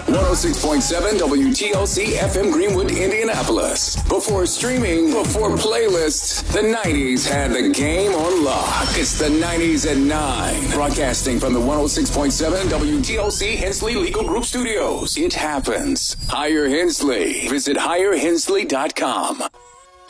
106.7 WTLC FM Greenwood, Indianapolis. Before streaming, before playlists, the 90s had the game on lock. It's the 90s at 9. Broadcasting from the 106.7 WTLC Hensley Legal Group Studios. It happens. Hire Hensley. Visit hirehensley.com.